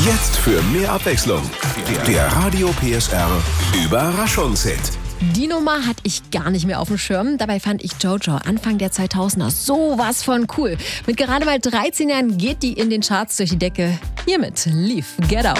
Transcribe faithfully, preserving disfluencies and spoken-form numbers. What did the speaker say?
Jetzt für mehr Abwechslung. Der Radio P S R Überraschungshit. Die Nummer hatte ich gar nicht mehr auf dem Schirm. Dabei fand ich JoJo Anfang der zweitausender sowas von cool. Mit gerade mal dreizehn Jahren geht die in den Charts durch die Decke. Hiermit lief Get Out.